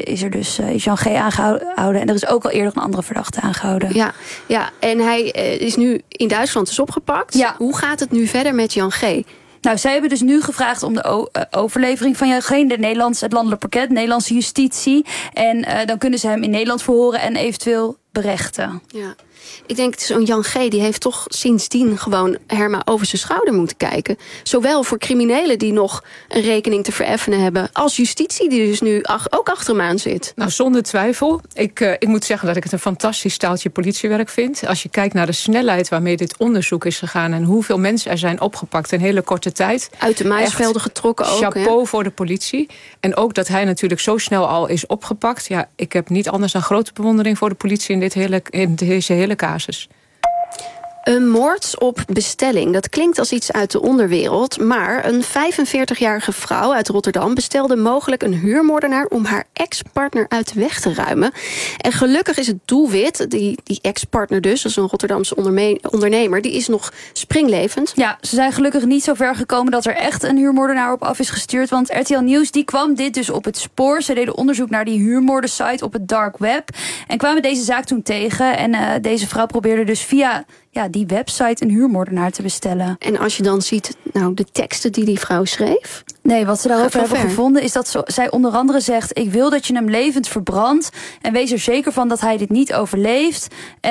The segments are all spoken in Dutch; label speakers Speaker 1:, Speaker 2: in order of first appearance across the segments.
Speaker 1: is Jan G. aangehouden. En er is ook al eerder een andere verdachte aangehouden.
Speaker 2: Ja, en hij is nu in Duitsland dus opgepakt.
Speaker 1: Ja.
Speaker 2: Hoe gaat het nu verder met Jan G.?
Speaker 1: Nou, zij hebben dus nu gevraagd om de overlevering van Jan G. Het landelijk parket, Nederlandse justitie. En dan kunnen ze hem in Nederland verhoren en eventueel berechten.
Speaker 2: Ja. Ik denk, zo'n Jan G. die heeft toch sindsdien gewoon Herma over zijn schouder moeten kijken. Zowel voor criminelen die nog een rekening te vereffenen hebben, als justitie die dus nu ook achter hem aan zit.
Speaker 3: Nou, zonder twijfel. Ik moet zeggen dat ik het een fantastisch staaltje politiewerk vind. Als je kijkt naar de snelheid waarmee dit onderzoek is gegaan en hoeveel mensen er zijn opgepakt in hele korte tijd.
Speaker 2: Uit de maisvelden getrokken ook.
Speaker 3: Chapeau voor de politie. En ook dat hij natuurlijk zo snel al is opgepakt. Ja, ik heb niet anders dan grote bewondering voor de politie in deze hele casus.
Speaker 2: Een moord op bestelling. Dat klinkt als iets uit de onderwereld. Maar een 45-jarige vrouw uit Rotterdam bestelde mogelijk een huurmoordenaar om haar ex-partner uit de weg te ruimen. En gelukkig is het doelwit, die ex-partner dus, dat is een Rotterdamse ondernemer, die is nog springlevend.
Speaker 1: Ja, ze zijn gelukkig niet zo ver gekomen dat er echt een huurmoordenaar op af is gestuurd. Want RTL Nieuws die kwam dit dus op het spoor. Ze deden onderzoek naar die huurmoordensite op het dark web. En kwamen deze zaak toen tegen. En deze vrouw probeerde dus via die website een huurmoordenaar te bestellen.
Speaker 2: En als je dan ziet, de teksten die vrouw schreef.
Speaker 1: Nee, wat ze daarover hebben gevonden is dat zij onder andere zegt: ik wil dat je hem levend verbrandt en wees er zeker van dat hij dit niet overleeft.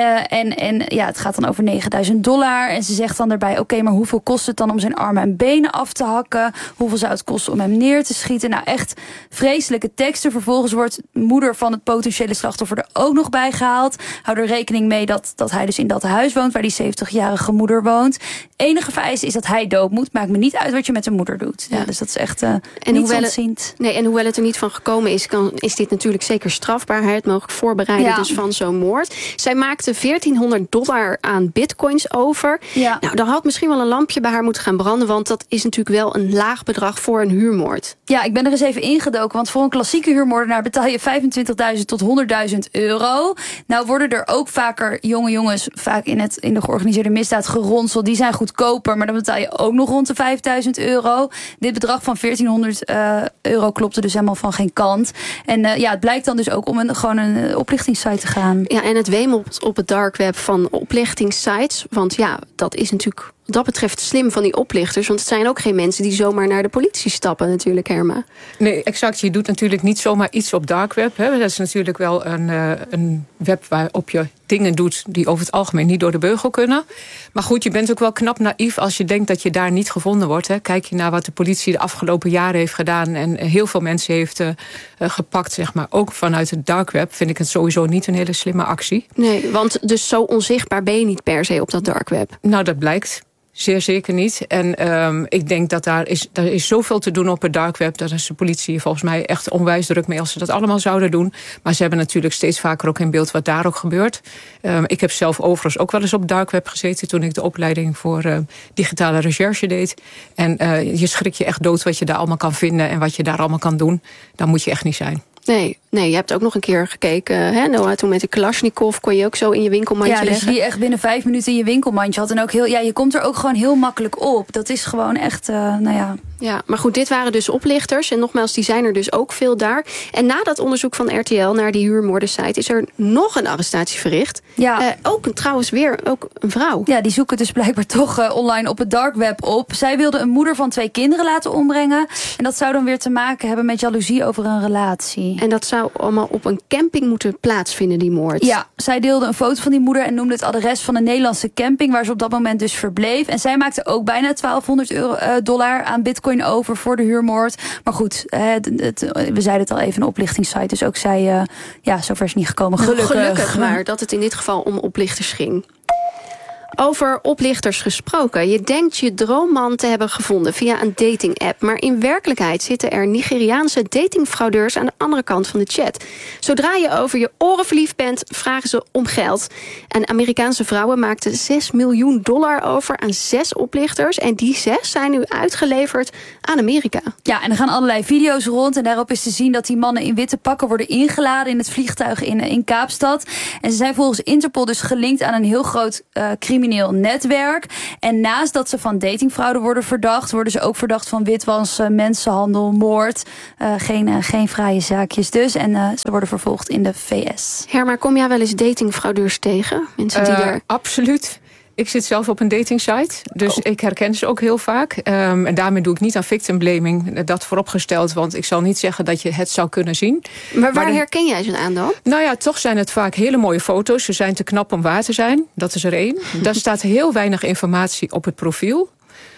Speaker 1: Het gaat dan over $9.000. En ze zegt dan daarbij: oké, maar hoeveel kost het dan om zijn armen en benen af te hakken? Hoeveel zou het kosten om hem neer te schieten? Nou, echt vreselijke teksten. Vervolgens wordt moeder van het potentiële slachtoffer er ook nog bij gehaald. Hou er rekening mee dat hij dus in dat huis woont waar die 70-jarige moeder woont. Enige vereiste is dat hij dood moet. Maakt me niet uit wat je met de moeder doet. Ja, dus dat is echt niet ontziend.
Speaker 2: En hoewel het er niet van gekomen is dit natuurlijk zeker strafbaar. Het mogelijk voorbereiden dus van zo'n moord. Zij maakte $1.400 aan bitcoins over. Ja. Nou, dan had misschien wel een lampje bij haar moeten gaan branden, want dat is natuurlijk wel een laag bedrag voor een huurmoord.
Speaker 1: Ja, ik ben er eens even ingedoken, want voor een klassieke huurmoordenaar betaal je €25.000 tot €100.000. Nou worden er ook vaker jonge jongens, vaak in de georganiseerde misdaad, geronseld. Die zijn goedkoper, maar dan betaal je ook nog rond de €5.000. Dit bedrag van €1.400 klopte dus helemaal van geen kant. En het blijkt dan dus ook om een oplichtingssite te gaan.
Speaker 2: Ja, en het wemelt op het dark web van oplichtingssites. Want dat is natuurlijk wat dat betreft slim van die oplichters. Want het zijn ook geen mensen die zomaar naar de politie stappen natuurlijk, Herma.
Speaker 3: Nee, exact. Je doet natuurlijk niet zomaar iets op dark web. Hè. Dat is natuurlijk wel een web waarop je dingen doet die over het algemeen niet door de beugel kunnen. Maar goed, je bent ook wel knap naïef als je denkt dat je daar niet gevonden wordt. Hè. Kijk je naar wat de politie de afgelopen jaren heeft gedaan en heel veel mensen heeft gepakt, zeg maar, ook vanuit het dark web, vind ik het sowieso niet een hele slimme actie.
Speaker 2: Nee, want dus zo onzichtbaar ben je niet per se op dat dark web.
Speaker 3: Nou, dat blijkt. Zeer zeker niet. En ik denk dat daar is zoveel te doen op het dark web. Daar is de politie volgens mij echt onwijs druk mee als ze dat allemaal zouden doen. Maar ze hebben natuurlijk steeds vaker ook in beeld wat daar ook gebeurt. Ik heb zelf overigens ook wel eens op dark web gezeten toen ik de opleiding voor digitale recherche deed. En je schrik je echt dood wat je daar allemaal kan vinden en wat je daar allemaal kan doen. Daar moet je echt niet zijn.
Speaker 2: Nee, je hebt ook nog een keer gekeken, hè, Noah, toen met de Kalashnikov kon je ook zo in je winkelmandje leggen.
Speaker 1: Ja, dus die echt binnen 5 minuten in je winkelmandje had. En ook je komt er ook gewoon heel makkelijk op. Dat is gewoon echt,
Speaker 2: Ja, maar goed, dit waren dus oplichters. En nogmaals, die zijn er dus ook veel daar. En na dat onderzoek van RTL naar die huurmoordensite is er nog een arrestatie verricht. Ja. Trouwens weer een vrouw.
Speaker 1: Ja, die zoeken dus blijkbaar toch online op het dark web op. Zij wilde een moeder van 2 kinderen laten ombrengen. En dat zou dan weer te maken hebben met jaloezie over een relatie.
Speaker 2: En dat zou allemaal op een camping moeten plaatsvinden, die moord.
Speaker 1: Ja, zij deelde een foto van die moeder en noemde het adres van een Nederlandse camping waar ze op dat moment dus verbleef. En zij maakte ook bijna $1.200 aan bitcoin over voor de huurmoord. Maar goed, we zeiden het al even, een oplichtingssite. Dus ook zij, zover is niet gekomen.
Speaker 2: Gelukkig maar dat het in dit geval om oplichters ging. Over oplichters gesproken. Je denkt je droomman te hebben gevonden via een dating-app. Maar in werkelijkheid zitten er Nigeriaanse datingfraudeurs aan de andere kant van de chat. Zodra je over je oren verliefd bent, vragen ze om geld. En Amerikaanse vrouwen maakten $6 miljoen over aan 6 oplichters. En die 6 zijn nu uitgeleverd aan Amerika.
Speaker 1: Ja, en er gaan allerlei video's rond. En daarop is te zien dat die mannen in witte pakken worden ingeladen in het vliegtuig in Kaapstad. En ze zijn volgens Interpol dus gelinkt aan een heel groot crimineel netwerk. En naast dat ze van datingfraude worden verdacht, worden ze ook verdacht van witwassen, mensenhandel, moord. Geen fraaie zaakjes dus. En ze worden vervolgd in de VS.
Speaker 2: Herma, kom jij wel eens datingfraudeurs tegen? Mensen die er...
Speaker 3: Absoluut. Ik zit zelf op een datingsite, dus ik herken ze ook heel vaak. En daarmee doe ik niet aan victim blaming, dat vooropgesteld. Want ik zal niet zeggen dat je het zou kunnen zien.
Speaker 2: Maar waar herken jij ze aan dan?
Speaker 3: Nou ja, toch zijn het vaak hele mooie foto's. Ze zijn te knap om waar te zijn, dat is er 1. Daar staat heel weinig informatie op het profiel.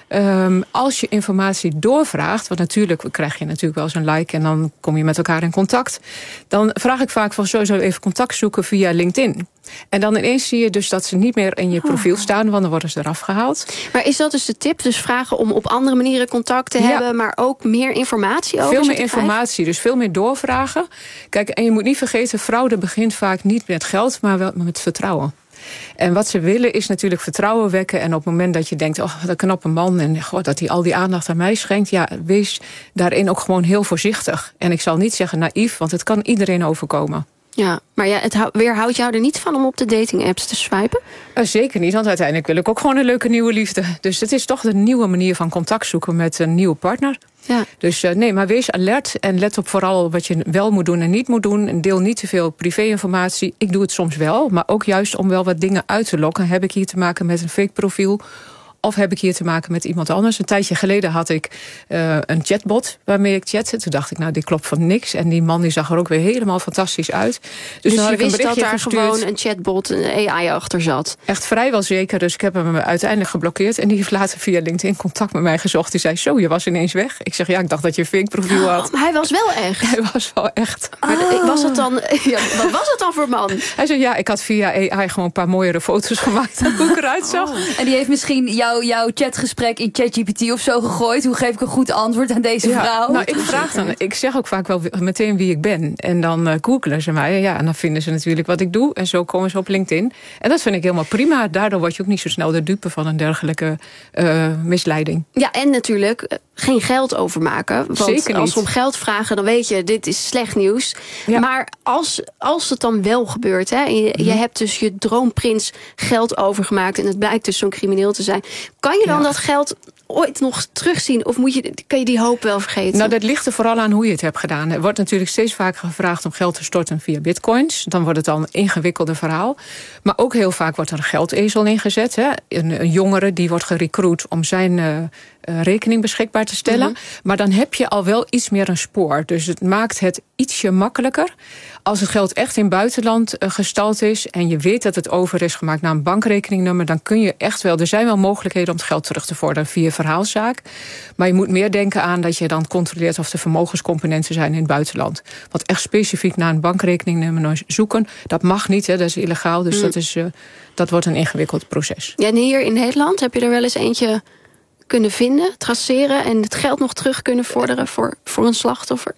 Speaker 3: Als je informatie doorvraagt, want natuurlijk krijg je natuurlijk wel eens een like en dan kom je met elkaar in contact. Dan vraag ik vaak van sowieso even contact zoeken via LinkedIn. En dan ineens zie je dus dat ze niet meer in je profiel staan, want dan worden ze eraf gehaald.
Speaker 2: Maar is dat dus de tip? Dus vragen om op andere manieren contact te hebben, maar ook meer informatie over?
Speaker 3: Veel meer informatie, dus veel meer doorvragen. Kijk, en je moet niet vergeten, fraude begint vaak niet met geld, maar wel met vertrouwen. En wat ze willen is natuurlijk vertrouwen wekken. En op het moment dat je denkt, oh, wat een knappe man, en dat hij al die aandacht aan mij schenkt, ja, wees daarin ook gewoon heel voorzichtig. En ik zal niet zeggen naïef, want het kan iedereen overkomen.
Speaker 2: Ja, maar ja, het weerhoudt jou er niet van om op de dating-apps te swipen?
Speaker 3: Zeker niet, want uiteindelijk wil ik ook gewoon een leuke nieuwe liefde. Dus het is toch de nieuwe manier van contact zoeken met een nieuwe partner. Ja. Dus nee, maar wees alert en let op vooral wat je wel moet doen en niet moet doen. En deel niet te veel privé-informatie. Ik doe het soms wel, maar ook juist om wel wat dingen uit te lokken. Heb ik hier te maken met een fake profiel? Of heb ik hier te maken met iemand anders? Een tijdje geleden had ik een chatbot waarmee ik chatte. Toen dacht ik, nou, dit klopt van niks. En die man die zag er ook weer helemaal fantastisch uit.
Speaker 2: Dus
Speaker 3: dan had
Speaker 2: je
Speaker 3: ik
Speaker 2: wist dat daar gewoon een chatbot, een AI achter zat?
Speaker 3: Echt vrijwel zeker. Dus ik heb hem uiteindelijk geblokkeerd. En die heeft later via LinkedIn contact met mij gezocht. Die zei, zo, je was ineens weg. Ik zeg, ja, ik dacht dat je een fake profiel had.
Speaker 2: Maar hij was wel echt?
Speaker 3: Hij was wel echt.
Speaker 2: Maar was het dan, wat was het dan voor man?
Speaker 3: Hij zei, ja, ik had via AI gewoon een paar mooiere foto's gemaakt. Hoe ik eruit zag.
Speaker 1: En die heeft misschien jouw chatgesprek in ChatGPT of zo gegooid. Hoe geef ik een goed antwoord aan deze vrouw?
Speaker 3: Nou, ik vraag dan. Ik zeg ook vaak wel meteen wie ik ben. En dan googelen ze mij. Ja, en dan vinden ze natuurlijk wat ik doe. En zo komen ze op LinkedIn. En dat vind ik helemaal prima. Daardoor word je ook niet zo snel de dupe van een dergelijke misleiding.
Speaker 2: Ja, en natuurlijk geen geld overmaken. Want
Speaker 3: zeker niet.
Speaker 2: Als ze om geld vragen, dan weet je, dit is slecht nieuws. Ja. Maar als het dan wel gebeurt, hè, je hebt dus je droomprins geld overgemaakt en het blijkt dus zo'n crimineel te zijn. Kan je dan dat geld ooit nog terugzien? Of kan je die hoop wel vergeten?
Speaker 3: Nou, dat ligt er vooral aan hoe je het hebt gedaan. Er wordt natuurlijk steeds vaker gevraagd om geld te storten via bitcoins. Dan wordt het al een ingewikkelder verhaal. Maar ook heel vaak wordt er een geldezel ingezet. Hè. Een jongere die wordt gerecruit om zijn rekening beschikbaar te stellen. Maar dan heb je al wel iets meer een spoor. Dus het maakt het ietsje makkelijker. Als het geld echt in buitenland gestald is en je weet dat het over is gemaakt naar een bankrekeningnummer, dan kun je echt wel, er zijn wel mogelijkheden om het geld terug te vorderen via verhaalzaak. Maar je moet meer denken aan dat je dan controleert of er vermogenscomponenten zijn in het buitenland. Want echt specifiek naar een bankrekeningnummer zoeken, dat mag niet, hè, dat is illegaal. Dus dat wordt een ingewikkeld proces.
Speaker 2: Ja, en hier in Nederland heb je er wel eens eentje kunnen vinden, traceren en het geld nog terug kunnen vorderen voor een slachtoffer?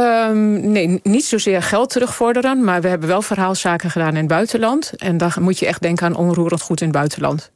Speaker 3: Nee, niet zozeer geld terugvorderen, maar we hebben wel verhaalzaken gedaan in het buitenland. En dan moet je echt denken aan onroerend goed in het buitenland.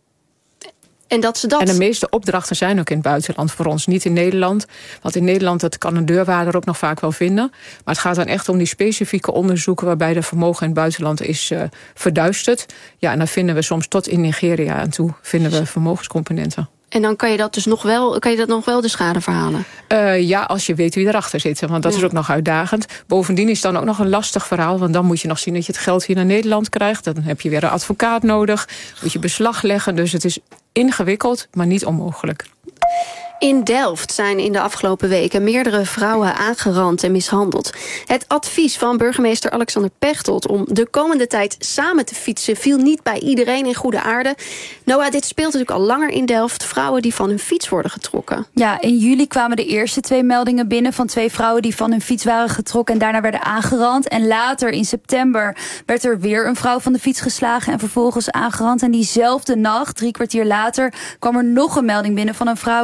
Speaker 2: En de
Speaker 3: meeste opdrachten zijn ook in het buitenland voor ons, niet in Nederland. Want in Nederland, dat kan een deurwaarder ook nog vaak wel vinden. Maar het gaat dan echt om die specifieke onderzoeken waarbij de vermogen in het buitenland is verduisterd. Ja, en dan vinden we soms tot in Nigeria aan toe vinden we vermogenscomponenten.
Speaker 2: En dan kan je dat dus nog wel de schade verhalen?
Speaker 3: Ja, als je weet wie erachter zit. Want dat is ook nog uitdagend. Bovendien is het dan ook nog een lastig verhaal. Want dan moet je nog zien dat je het geld hier naar Nederland krijgt. Dan heb je weer een advocaat nodig. Moet je beslag leggen. Dus het is ingewikkeld, maar niet onmogelijk.
Speaker 2: In Delft zijn in de afgelopen weken meerdere vrouwen aangerand en mishandeld. Het advies van burgemeester Alexander Pechtold om de komende tijd samen te fietsen viel niet bij iedereen in goede aarde. Noah, dit speelt natuurlijk al langer in Delft. Vrouwen die van hun fiets worden getrokken.
Speaker 1: Ja, in juli kwamen de eerste 2 meldingen binnen van 2 vrouwen die van hun fiets waren getrokken en daarna werden aangerand. En later in september werd er weer een vrouw van de fiets geslagen en vervolgens aangerand. En diezelfde nacht, 3 kwartier later, kwam er nog een melding binnen van een vrouw die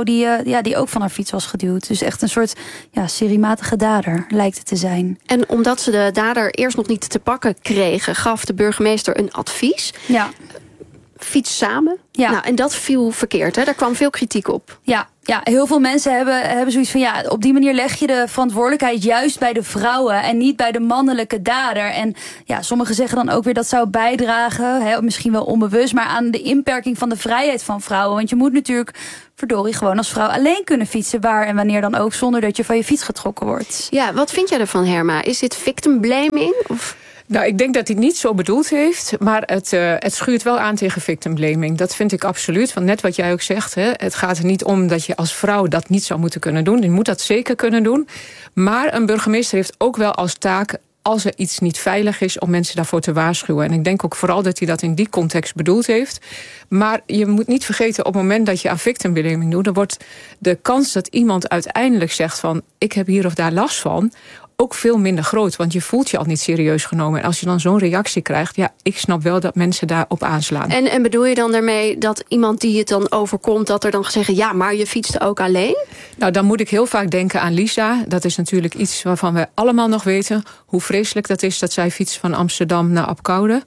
Speaker 1: die ook van haar fiets was geduwd. Dus echt een soort seriematige dader lijkt het te zijn.
Speaker 2: En omdat ze de dader eerst nog niet te pakken kregen, gaf de burgemeester een advies.
Speaker 1: Ja.
Speaker 2: Fiets samen.
Speaker 1: Ja.
Speaker 2: Nou, en dat viel verkeerd, hè? Daar kwam veel kritiek op.
Speaker 1: Ja, heel veel mensen hebben zoiets van... op die manier leg je de verantwoordelijkheid juist bij de vrouwen... en niet bij de mannelijke dader. En sommigen zeggen dan ook weer dat zou bijdragen... misschien wel onbewust, maar aan de inperking van de vrijheid van vrouwen. Want je moet natuurlijk, verdorie, gewoon als vrouw alleen kunnen fietsen... waar en wanneer dan ook, zonder dat je van je fiets getrokken wordt. Ja,
Speaker 2: wat vind jij ervan, Herma? Is dit victim blaming? Of...
Speaker 3: Nou, ik denk dat hij het niet zo bedoeld heeft, maar het schuurt wel aan tegen victim blaming. Dat vind ik absoluut, want net wat jij ook zegt, het gaat er niet om dat je als vrouw dat niet zou moeten kunnen doen. Je moet dat zeker kunnen doen. Maar een burgemeester heeft ook wel als taak, als er iets niet veilig is, om mensen daarvoor te waarschuwen. En ik denk ook vooral dat hij dat in die context bedoeld heeft. Maar je moet niet vergeten, op het moment dat je aan victim blaming doet, dan wordt de kans dat iemand uiteindelijk zegt van, ik heb hier of daar last van, ook veel minder groot, want je voelt je al niet serieus genomen. En als je dan zo'n reactie krijgt, ik snap wel dat mensen daarop aanslaan.
Speaker 2: En bedoel je dan daarmee dat iemand die het dan overkomt, dat er dan gezegd, ja, maar je fietste ook alleen? Nou,
Speaker 3: dan moet ik heel vaak denken aan Lisa. Dat is natuurlijk iets waarvan we allemaal nog weten hoe vreselijk dat is, dat zij fietst van Amsterdam naar Apkoude.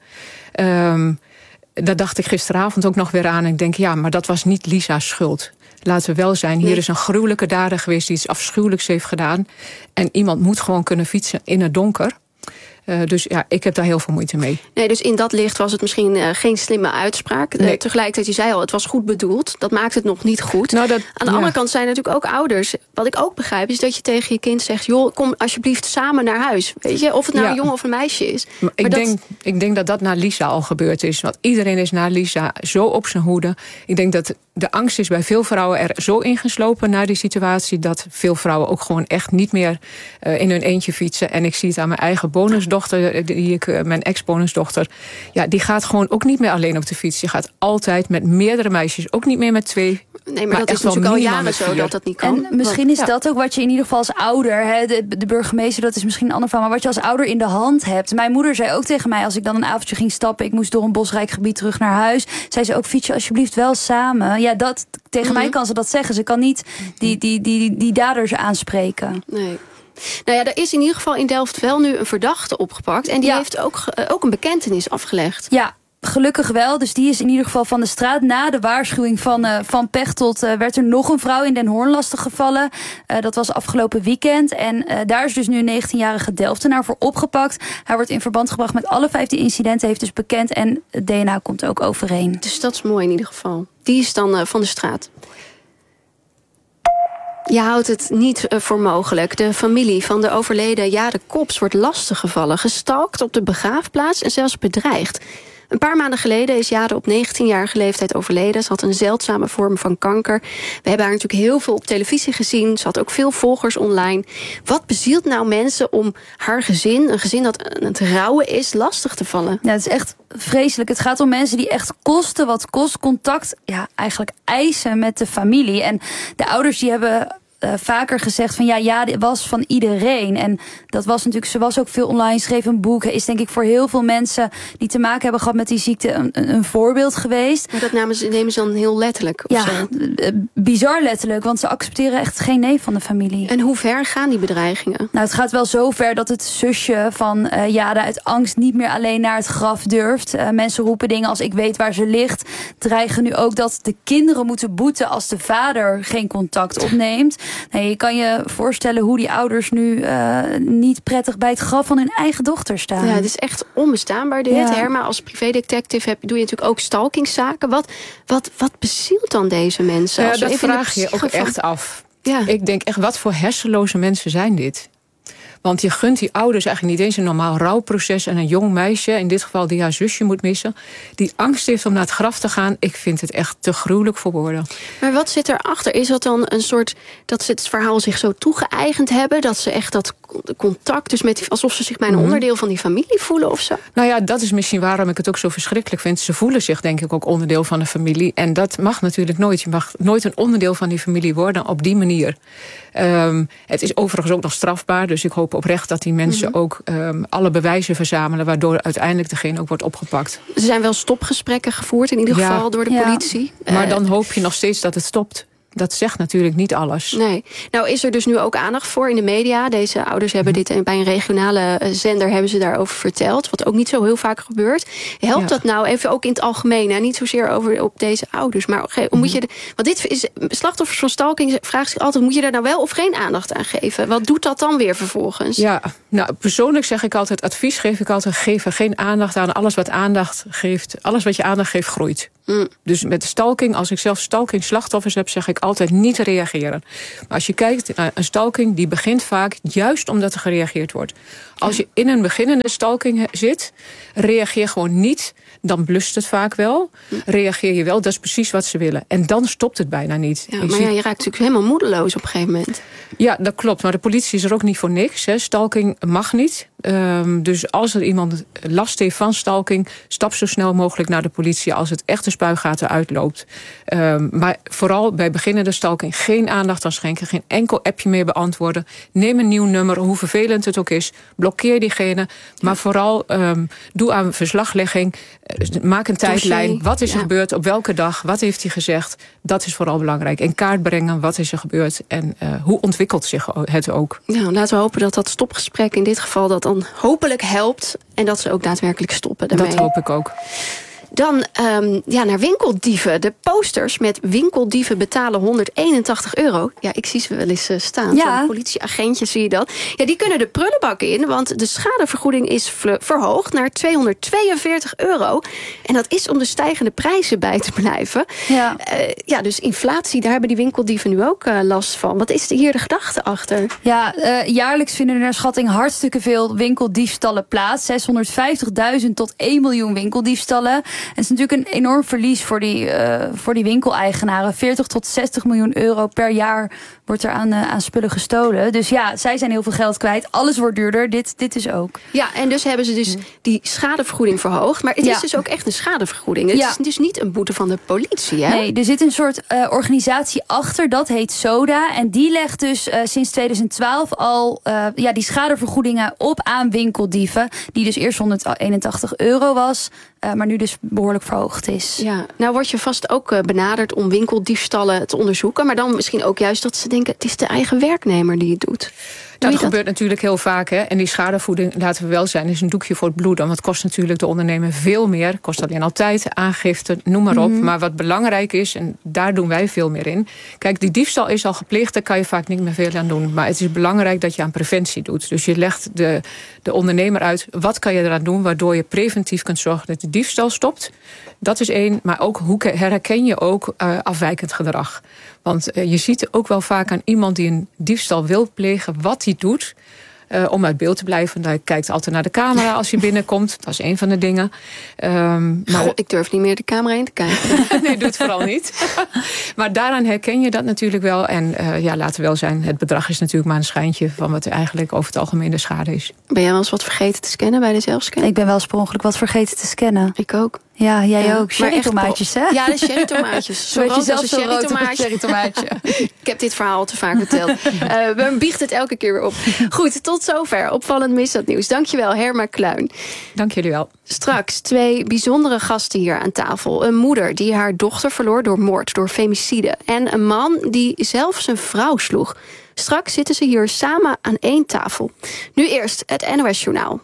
Speaker 3: Daar dacht ik gisteravond ook nog weer aan. En ik denk, maar dat was niet Lisa's schuld. Laten we wel zijn, hier is een gruwelijke dader geweest die iets afschuwelijks heeft gedaan. En iemand moet gewoon kunnen fietsen in het donker. Dus ik heb daar heel veel moeite mee.
Speaker 2: Nee, dus in dat licht was het misschien geen slimme uitspraak.
Speaker 3: Nee.
Speaker 2: Tegelijkertijd, je zei al, het was goed bedoeld. Dat maakt het nog niet goed.
Speaker 3: Nou,
Speaker 2: aan de andere kant zijn natuurlijk ook ouders. Wat ik ook begrijp, is dat je tegen je kind zegt, joh, kom alsjeblieft samen naar huis. Weet je, of het nou een jongen of een meisje is.
Speaker 3: Maar ik denk dat dat naar Lisa al gebeurd is. Want iedereen is naar Lisa zo op zijn hoede. Ik denk dat de angst is bij veel vrouwen er zo ingeslopen naar die situatie, dat veel vrouwen ook gewoon echt niet meer in hun eentje fietsen. En ik zie het aan mijn eigen bonusdochter, mijn ex-bonusdochter. Ja, die gaat gewoon ook niet meer alleen op de fiets. Die gaat altijd met meerdere meisjes, ook niet meer met 2.
Speaker 2: Nee, maar dat is natuurlijk al jaren zo dat dat niet kan.
Speaker 1: En misschien is dat ook wat je in ieder geval als ouder, de burgemeester, dat is misschien een ander verhaal, maar wat je als ouder in de hand hebt. Mijn moeder zei ook tegen mij, als ik dan een avondje ging stappen, ik moest door een bosrijk gebied terug naar huis, zei ze ook, fiets je alsjeblieft wel samen. Ja, dat tegen mij kan ze dat zeggen. Ze kan niet die daders aanspreken.
Speaker 2: Nee. Nou ja, er is in ieder geval in Delft wel nu een verdachte opgepakt. En die heeft ook een bekentenis afgelegd.
Speaker 1: Ja, gelukkig wel. Dus die is in ieder geval van de straat. Na de waarschuwing van Pechtold werd er nog een vrouw in Den Hoorn lastiggevallen. Dat was afgelopen weekend. En daar is dus nu een 19-jarige Delftenaar voor opgepakt. Hij wordt in verband gebracht met alle 15 incidenten. Heeft dus bekend en het DNA komt ook overeen.
Speaker 2: Dus dat is mooi in ieder geval. Die is dan van de straat. Je houdt het niet voor mogelijk. De familie van de overleden Jade Kops wordt lastiggevallen, gestalkt op de begraafplaats en zelfs bedreigd. Een paar maanden geleden is Jade op 19-jarige leeftijd overleden. Ze had een zeldzame vorm van kanker. We hebben haar natuurlijk heel veel op televisie gezien. Ze had ook veel volgers online. Wat bezielt nou mensen om haar gezin, een gezin dat aan het rouwen is, lastig te vallen?
Speaker 1: Ja, het is echt vreselijk. Het gaat om mensen die echt kosten wat kost contact eigenlijk eisen met de familie. En de ouders die hebben vaker gezegd van dit was van iedereen. En dat was natuurlijk, ze was ook veel online, schreef een boek. Is denk ik voor heel veel mensen die te maken hebben gehad met die ziekte een voorbeeld geweest.
Speaker 2: Maar dat nemen ze dan heel letterlijk?
Speaker 1: Bizar letterlijk, want ze accepteren echt geen nee van de familie.
Speaker 2: En hoe ver gaan die bedreigingen?
Speaker 1: Nou, het gaat wel zo ver dat het zusje van Jade uit angst niet meer alleen naar het graf durft. Mensen roepen dingen als ik weet waar ze ligt. Dreigen nu ook dat de kinderen moeten boeten als de vader geen contact opneemt. Nee, je kan je voorstellen hoe die ouders nu niet prettig bij het graf van hun eigen dochter staan.
Speaker 2: Ja, het is echt onbestaanbaar dit. Ja. Herma, als privédetective doe je natuurlijk ook stalkingszaken. Wat bezielt dan deze mensen?
Speaker 3: Ja, dat vraag je ook echt af. Ja. Ik denk echt, wat voor hersenloze mensen zijn dit? Want je gunt die ouders eigenlijk niet eens een normaal rouwproces. En een jong meisje, in dit geval die haar zusje moet missen, die angst heeft om naar het graf te gaan. Ik vind het echt te gruwelijk voor woorden.
Speaker 2: Maar wat zit erachter? Is dat dan een soort, dat ze het verhaal zich zo toegeëigend hebben, dat ze echt dat contact, dus met alsof ze zich bij een onderdeel van die familie voelen of zo?
Speaker 3: Nou ja, dat is misschien waarom ik het ook zo verschrikkelijk vind. Ze voelen zich denk ik ook onderdeel van de familie. En dat mag natuurlijk nooit. Je mag nooit een onderdeel van die familie worden op die manier. Het is overigens ook nog strafbaar. Dus ik hoop oprecht dat die mensen ook alle bewijzen verzamelen, waardoor uiteindelijk degene ook wordt opgepakt.
Speaker 2: Er zijn wel stopgesprekken gevoerd in ieder geval door de politie.
Speaker 3: Maar dan hoop je nog steeds dat het stopt. dat zegt natuurlijk niet alles.
Speaker 2: Nee. Nou is er dus nu ook aandacht voor in de media. Deze ouders hebben dit bij een regionale zender hebben ze daarover verteld. Wat ook niet zo heel vaak gebeurt. Helpt dat nou even ook in het algemeen? Hè? Niet zozeer op deze ouders. Maar moet je want dit is slachtoffers van stalking vragen zich altijd, moet je daar nou wel of geen aandacht aan geven? Wat doet dat dan weer vervolgens?
Speaker 3: Ja, nou persoonlijk zeg ik altijd, advies geef ik altijd, geef er geen aandacht aan. Alles wat je aandacht geeft, groeit. Dus met stalking, als ik zelf stalking slachtoffers heb, zeg ik altijd niet reageren. Maar als je kijkt naar een stalking, die begint vaak juist omdat er gereageerd wordt. Als je in een beginnende stalking zit, reageer gewoon niet. Dan blust het vaak wel. Reageer je wel, dat is precies wat ze willen. En dan stopt het bijna niet.
Speaker 2: Ja, maar je raakt natuurlijk helemaal moedeloos op een gegeven moment.
Speaker 3: Ja, dat klopt. Maar de politie is er ook niet voor niks. Hè. Stalking mag niet. Dus als er iemand last heeft van stalking, stap zo snel mogelijk naar de politie als het echt de spuigaten uitloopt. Maar vooral bij beginnende stalking geen aandacht aan schenken. Geen enkel appje meer beantwoorden. Neem een nieuw nummer, hoe vervelend het ook is. Blokkeer diegene. Maar vooral doe aan verslaglegging. Maak een tijdlijn. Wat is er gebeurd? Op welke dag? Wat heeft hij gezegd? Dat is vooral belangrijk. In kaart brengen. Wat is er gebeurd? En hoe ontwikkelt zich het ook?
Speaker 2: Nou, laten we hopen dat dat stopgesprek in dit geval dat dan hopelijk helpt. En dat ze ook daadwerkelijk stoppen daarmee.
Speaker 3: Dat hoop ik ook.
Speaker 2: Dan naar winkeldieven. De posters met winkeldieven betalen €181. Ja, ik zie ze wel eens staan.
Speaker 1: Ja.
Speaker 2: Zo'n politieagentje zie je dat. Ja, die kunnen de prullenbak in, want de schadevergoeding is verhoogd naar €242. En dat is om de stijgende prijzen bij te blijven. Ja, dus inflatie, daar hebben die winkeldieven nu ook last van. Wat is hier de gedachte achter?
Speaker 1: Ja, jaarlijks vinden er naar schatting hartstikke veel winkeldiefstallen plaats. 650.000 tot 1 miljoen winkeldiefstallen. Het is natuurlijk een enorm verlies voor die winkeleigenaren. 40 tot 60 miljoen euro per jaar wordt er aan spullen gestolen. Dus ja, zij zijn heel veel geld kwijt. Alles wordt duurder. Dit is ook.
Speaker 2: Ja, en dus hebben ze dus die schadevergoeding verhoogd. Maar het is dus ook echt een schadevergoeding. Het is dus niet een boete van de politie, hè?
Speaker 1: Nee, er zit een soort organisatie achter. Dat heet SODA. En die legt dus sinds 2012 al die schadevergoedingen op aan winkeldieven. Die dus eerst €181 was. Maar nu dus behoorlijk verhoogd is.
Speaker 2: Ja, nou word je vast ook benaderd om winkeldiefstallen te onderzoeken. Maar dan misschien ook juist dat ze denken, het is de eigen werknemer die het doet.
Speaker 3: Dat gebeurt natuurlijk heel vaak. Hè? En die schadevergoeding, laten we wel zijn, is een doekje voor het bloed. Want het kost natuurlijk de ondernemer veel meer. Kost alleen al tijd, aangifte, noem maar op. Maar wat belangrijk is, en daar doen wij veel meer in. Kijk, die diefstal is al gepleegd, daar kan je vaak niet meer veel aan doen. Maar het is belangrijk dat je aan preventie doet. Dus je legt de ondernemer uit, wat kan je eraan doen, waardoor je preventief kunt zorgen dat de diefstal stopt. Dat is één, maar ook hoe herken je ook afwijkend gedrag. Want je ziet ook wel vaak aan iemand die een diefstal wil plegen, wat hij doet om uit beeld te blijven. Hij kijkt altijd naar de camera als hij binnenkomt. Dat is een van de dingen.
Speaker 2: Maar ik durf niet meer de camera in te kijken.
Speaker 3: Nee, doe het vooral niet. Maar daaraan herken je dat natuurlijk wel. En laten we wel zijn, het bedrag is natuurlijk maar een schijntje van wat er eigenlijk over het algemeen de schade is.
Speaker 2: Ben jij wel eens wat vergeten te scannen bij de zelfscan?
Speaker 1: Ik ben wel eens per ongeluk wat vergeten te scannen.
Speaker 2: Ik ook.
Speaker 1: Ja, jij ook. Cherrytomaatjes, hè?
Speaker 2: Ja, de cherrytomaatjes.
Speaker 1: Zo rood als een cherrytomaatje.
Speaker 2: Ik heb dit verhaal al te vaak verteld. We biechten het elke keer weer op. Goed, tot zover. Opvallend misdaadnieuws. Dankjewel, Herma Kluin.
Speaker 3: Dank jullie wel.
Speaker 2: Straks 2 bijzondere gasten hier aan tafel. Een moeder die haar dochter verloor door moord, door femicide. En een man die zelf zijn vrouw sloeg. Straks zitten ze hier samen aan één tafel. Nu eerst het NOS Journaal.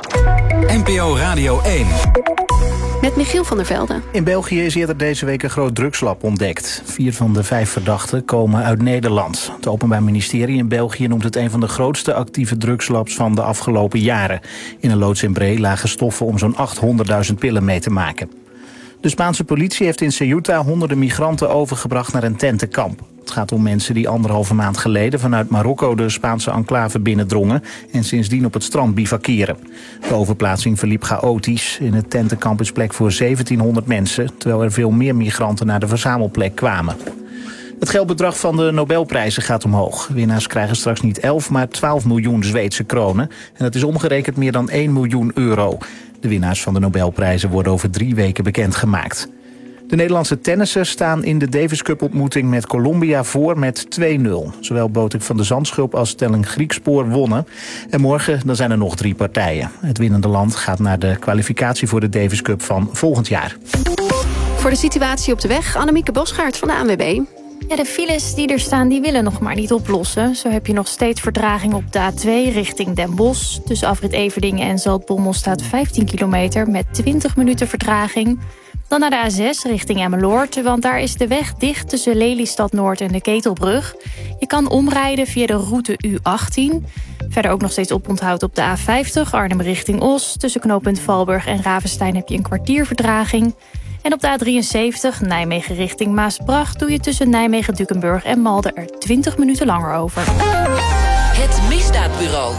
Speaker 4: NPO Radio 1.
Speaker 2: Met Michiel van der Velde.
Speaker 5: In België is eerder deze week een groot drugslab ontdekt. 4 van de 5 verdachten komen uit Nederland. Het Openbaar Ministerie in België noemt het een van de grootste actieve drugslabs van de afgelopen jaren. In een loods in Bree lagen stoffen om zo'n 800.000 pillen mee te maken. De Spaanse politie heeft in Ceuta honderden migranten overgebracht naar een tentenkamp. Het gaat om mensen die 1,5 maand geleden vanuit Marokko de Spaanse enclave binnendrongen en sindsdien op het strand bivakeren. De overplaatsing verliep chaotisch. In het tentenkamp is plek voor 1700 mensen, terwijl er veel meer migranten naar de verzamelplek kwamen. Het geldbedrag van de Nobelprijzen gaat omhoog. Winnaars krijgen straks niet 11, maar 12 miljoen Zweedse kronen. En dat is omgerekend meer dan 1 miljoen euro. De winnaars van de Nobelprijzen worden over 3 weken bekendgemaakt. De Nederlandse tennissers staan in de Davis Cup ontmoeting met Colombia voor met 2-0. Zowel Botik van de Zandschulp als Stelling Griekspoor wonnen. En morgen dan zijn er nog 3 partijen. Het winnende land gaat naar de kwalificatie voor de Davis Cup van volgend jaar.
Speaker 2: Voor de situatie op de weg, Annemieke Bosgaard van de ANWB.
Speaker 6: Ja, de files die er staan, die willen nog maar niet oplossen. Zo heb je nog steeds vertraging op de A2 richting Den Bosch. Tussen afrit Everdingen en Zaltbommel staat 15 kilometer met 20 minuten vertraging. Dan naar de A6 richting Emmeloord, want daar is de weg dicht tussen Lelystad Noord en de Ketelbrug. Je kan omrijden via de route U18. Verder ook nog steeds oponthoud op de A50 Arnhem richting Os. Tussen knooppunt Valburg en Ravenstein heb je een kwartier vertraging. En op de A73 Nijmegen richting Maasbracht doe je tussen Nijmegen-Dukenburg en Malden er 20 minuten langer over.
Speaker 7: Het Misdaadbureau.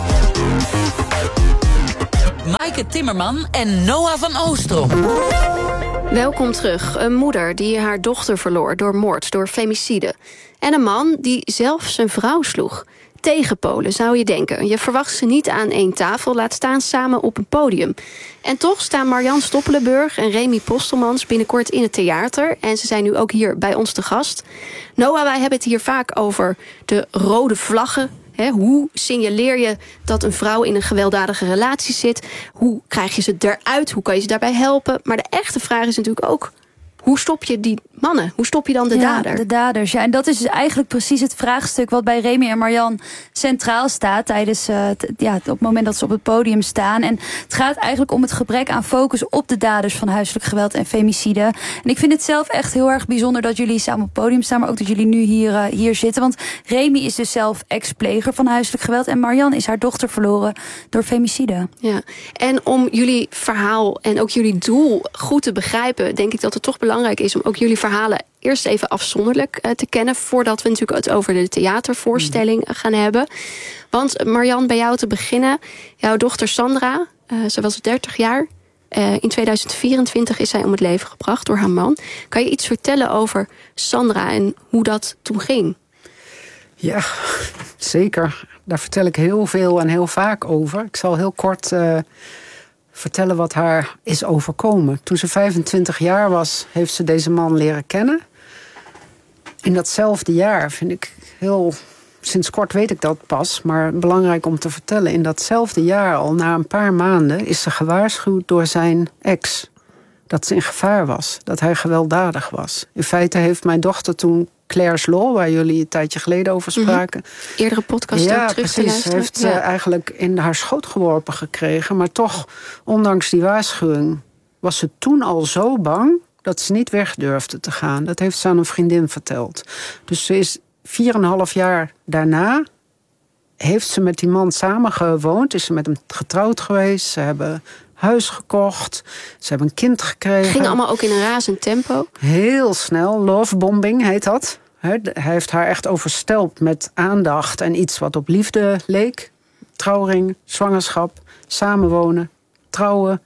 Speaker 7: Maaike Timmerman en Noah van Oostrom.
Speaker 2: Welkom terug. Een moeder die haar dochter verloor door moord, door femicide. En een man die zelf zijn vrouw sloeg. Tegenpolen, zou je denken. Je verwacht ze niet aan één tafel, laat staan samen op een podium. En toch staan Marjan Stoppelenburg en Remy Postelmans binnenkort in het theater. En ze zijn nu ook hier bij ons te gast. Noah, wij hebben het hier vaak over de rode vlaggen. Hoe signaleer je dat een vrouw in een gewelddadige relatie zit? Hoe krijg je ze eruit? Hoe kan je ze daarbij helpen? Maar de echte vraag is natuurlijk ook: hoe stop je die mannen? Hoe stop je dan de dader?
Speaker 1: De daders, ja. En dat is dus eigenlijk precies het vraagstuk wat bij Remy en Marjan centraal staat tijdens op het moment dat ze op het podium staan. En het gaat eigenlijk om het gebrek aan focus op de daders van huiselijk geweld en femicide. En ik vind het zelf echt heel erg bijzonder dat jullie samen op het podium staan, maar ook dat jullie nu hier zitten. Want Remy is dus zelf ex-pleger van huiselijk geweld en Marjan is haar dochter verloren door femicide.
Speaker 2: Ja. En om jullie verhaal en ook jullie doel goed te begrijpen, denk ik dat het toch belangrijk is om ook jullie verhalen eerst even afzonderlijk te kennen, voordat we natuurlijk het over de theatervoorstelling gaan hebben. Want Marjan, bij jou te beginnen. Jouw dochter Sandra, ze was 30 jaar. In 2024 is zij om het leven gebracht door haar man. Kan je iets vertellen over Sandra en hoe dat toen ging?
Speaker 8: Ja, zeker. Daar vertel ik heel veel en heel vaak over. Ik zal heel kort vertellen wat haar is overkomen. Toen ze 25 jaar was, heeft ze deze man leren kennen. In datzelfde jaar vind ik heel... Sinds kort weet ik dat pas, maar belangrijk om te vertellen. In datzelfde jaar, al na een paar maanden, is ze gewaarschuwd door zijn ex. Dat ze in gevaar was, dat hij gewelddadig was. In feite heeft mijn dochter toen Claire's Law, waar jullie een tijdje geleden over spraken.
Speaker 2: Eerdere podcast ook terug te luisteren.
Speaker 8: Heeft ze eigenlijk in haar schoot geworpen gekregen. Maar toch, ondanks die waarschuwing, was ze toen al zo bang dat ze niet weg durfde te gaan. Dat heeft ze aan een vriendin verteld. Dus ze is 4,5 jaar daarna heeft ze met die man samen gewoond. Is ze met hem getrouwd geweest. Ze hebben huis gekocht. Ze hebben een kind gekregen.
Speaker 2: Ging allemaal ook in een razend tempo?
Speaker 8: Heel snel. Lovebombing heet dat. Hij heeft haar echt overstelpt met aandacht en iets wat op liefde leek. Trouwring, zwangerschap, samenwonen, trouwen.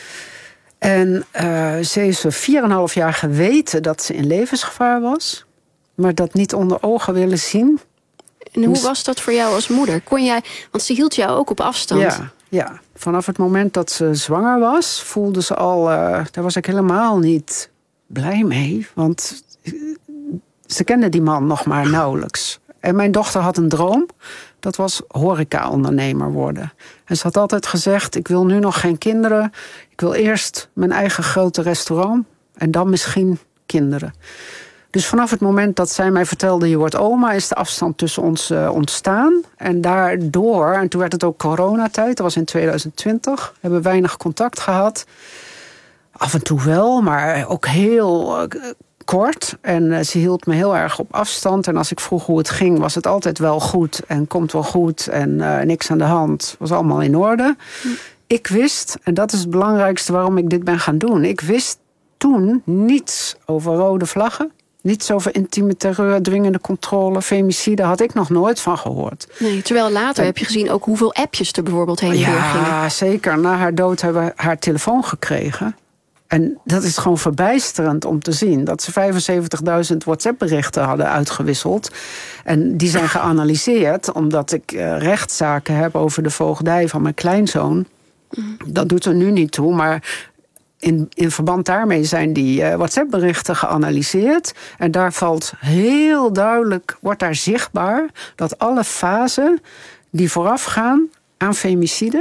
Speaker 8: En ze heeft 4,5 jaar geweten dat ze in levensgevaar was. Maar dat niet onder ogen willen zien.
Speaker 2: En hoe was dat voor jou als moeder? Kon jij, want ze hield jou ook op afstand.
Speaker 8: Ja, vanaf het moment dat ze zwanger was, voelde ze al... daar was ik helemaal niet blij mee. Want ze kende die man nog maar nauwelijks. En mijn dochter had een droom. Dat was horeca-ondernemer worden. En ze had altijd gezegd, ik wil nu nog geen kinderen. Ik wil eerst mijn eigen grote restaurant. En dan misschien kinderen. Dus vanaf het moment dat zij mij vertelde, je wordt oma, is de afstand tussen ons ontstaan. En daardoor, en toen werd het ook coronatijd, dat was in 2020, hebben we weinig contact gehad. Af en toe wel, maar ook heel kort. En ze hield me heel erg op afstand. En als ik vroeg hoe het ging, was het altijd wel goed en komt wel goed en niks aan de hand. Was allemaal in orde. Ik wist, en dat is het belangrijkste waarom ik dit ben gaan doen. Ik wist toen niets over rode vlaggen. Niets over intieme terreur, dwingende controle, femicide, had ik nog nooit van gehoord.
Speaker 2: Nee, terwijl later heb je gezien ook hoeveel appjes er bijvoorbeeld heen en weer gingen.
Speaker 8: Ja, zeker. Na haar dood hebben we haar telefoon gekregen. En dat is gewoon verbijsterend om te zien. Dat ze 75.000 WhatsApp-berichten hadden uitgewisseld. En die zijn geanalyseerd, omdat ik rechtszaken heb over de voogdij van mijn kleinzoon. Dat doet er nu niet toe, maar in verband daarmee zijn die WhatsApp-berichten geanalyseerd. En daar valt heel duidelijk, wordt daar zichtbaar dat alle fasen die voorafgaan aan femicide,